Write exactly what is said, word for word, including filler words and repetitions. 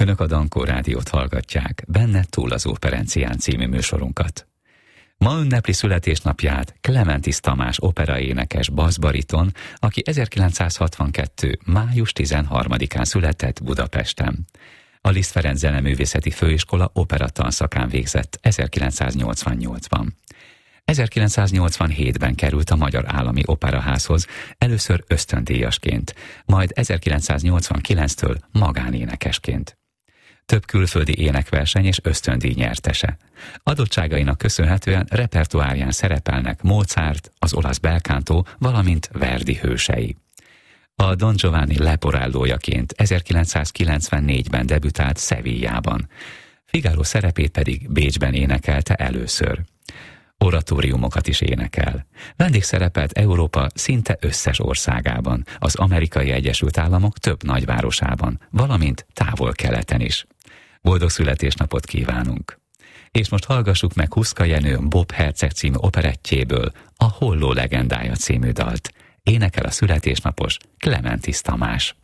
Önök a Dankó Rádiót hallgatják, benne Túl az Operencián című műsorunkat. Ma ünnepli születésnapját Klementis Tamás operaénekes basszbariton, aki ezerkilencszázhatvankettő. május tizenharmadikán született Budapesten. A Liszt Ferenc Zeneművészeti Főiskola operatanszakán végzett ezerkilencszáznyolcvannyolcban. ezerkilencszáznyolcvanhétben került a Magyar Állami Operaházhoz, először ösztöndíjasként, majd ezerkilencszáznyolcvankilenctől magánénekesként. Több külföldi énekverseny és ösztöndíj nyertese. Adottságainak köszönhetően repertoárján szerepelnek Mozart, az olasz belkántó, valamint Verdi hősei. A Don Giovanni Leporellójaként ezerkilencszázkilencvennégyben debütált Sevillában. Figaro szerepét pedig Bécsben énekelte először. Oratóriumokat is énekel. Vendégszerepelt Európa szinte összes országában, az Amerikai Egyesült Államok több nagyvárosában, valamint távol-keleten is. Boldog születésnapot kívánunk! És most hallgassuk meg Huszka Jenő Bob Herceg című operettjéből a Holló legendája című dalt. Énekel a születésnapos Klementis Tamás.